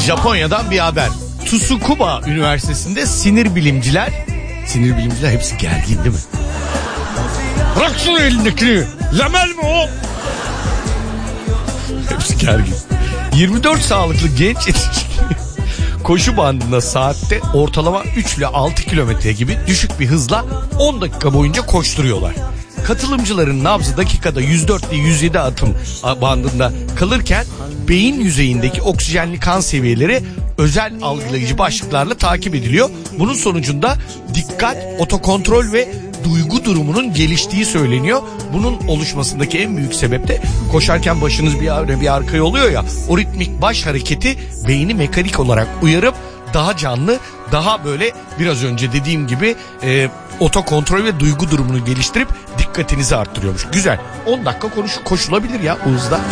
Japonya'dan bir haber. Tsukuba Üniversitesi'nde sinir bilimciler hepsi gergin değil mi? Bırak şunu elindekini. Lamel mi o? Hepsi gergin. 24 sağlıklı genç yetişkin koşu bandında saatte ortalama 3 ile 6 kilometre gibi düşük bir hızla 10 dakika boyunca koşturuyorlar. Katılımcıların nabzı dakikada 104 ile 107 atım bandında kalırken beyin yüzeyindeki oksijenli kan seviyeleri özel algılayıcı başlıklarla takip ediliyor. Bunun sonucunda dikkat, otokontrol ve duygu durumunun geliştiği söyleniyor. Bunun oluşmasındaki en büyük sebep de koşarken başınız bir arkaya oluyor ya, o ritmik baş hareketi beyni mekanik olarak uyarıp daha canlı, daha böyle biraz önce dediğim gibi otokontrol ve duygu durumunu geliştirip dikkatinizi arttırıyormuş. Güzel. 10 dakika koşulabilir ya bu hızda.